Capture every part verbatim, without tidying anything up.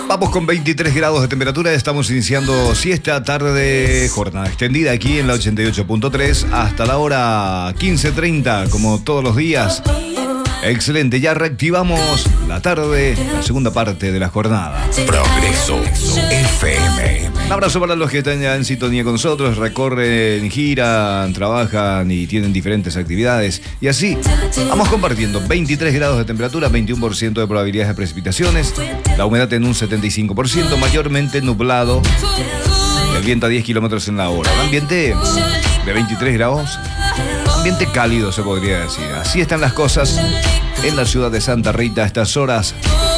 Vamos con veintitrés grados de temperatura, estamos iniciando siesta tarde, jornada extendida aquí en la ochenta y ocho punto tres hasta la hora quince treinta, como todos los días. Excelente, ya reactivamos la tarde, la segunda parte de la jornada. Progreso F M. Un abrazo para los que están ya en sintonía con nosotros, recorren, giran, trabajan y tienen diferentes actividades. Y así vamos compartiendo veintitrés grados de temperatura, veintiuno por ciento de probabilidades de precipitaciones, la humedad en un setenta y cinco por ciento, mayormente nublado, el viento a diez kilómetros en la hora. Un ambiente de veintitrés grados, ambiente cálido se podría decir. Así están las cosas en la ciudad de Santa Rita a estas horas.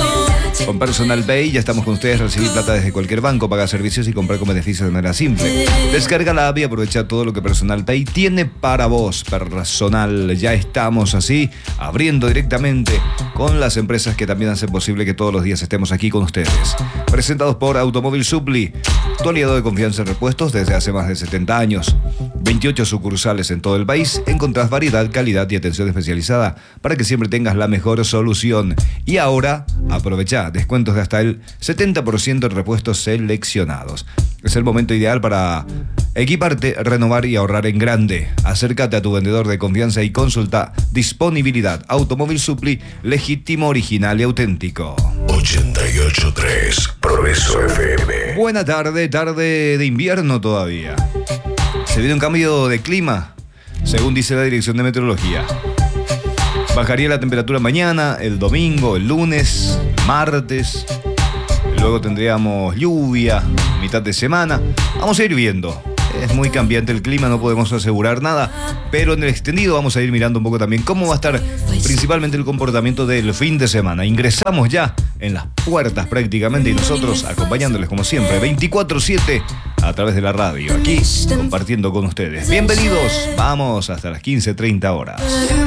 Con Personal Pay ya estamos con ustedes, recibir plata desde cualquier banco, pagar servicios y comprar con beneficios de manera simple. Descarga la app y aprovecha todo lo que Personal Pay tiene para vos. Personal, ya estamos así, abriendo directamente con las empresas que también hacen posible que todos los días estemos aquí con ustedes. Presentados por Automóvil Supply, tu aliado de confianza en repuestos desde hace más de setenta años. veintiocho sucursales en todo el país, encontrás variedad, calidad y atención especializada para que siempre tengas la mejor solución. Y ahora, aprovecha descuentos de hasta el setenta por ciento en repuestos seleccionados. Es el momento ideal para equiparte, renovar y ahorrar en grande. Acércate a tu vendedor de confianza y consulta disponibilidad. Automóvil Supply, legítimo, original y auténtico. ochenta y ocho punto tres Progreso F M. Buena tarde, tarde de invierno todavía. Se viene un cambio de clima, según dice la Dirección de Meteorología. Bajaría la temperatura mañana, el domingo, el lunes, martes. Luego tendríamos lluvia, mitad de semana. Vamos a ir viendo. Es muy cambiante el clima, no podemos asegurar nada. Pero en el extendido vamos a ir mirando un poco también cómo va a estar principalmente el comportamiento del fin de semana. Ingresamos ya en las puertas prácticamente y nosotros acompañándoles como siempre, veinticuatro siete a través de la radio. Aquí compartiendo con ustedes. Bienvenidos, vamos hasta las quince treinta horas.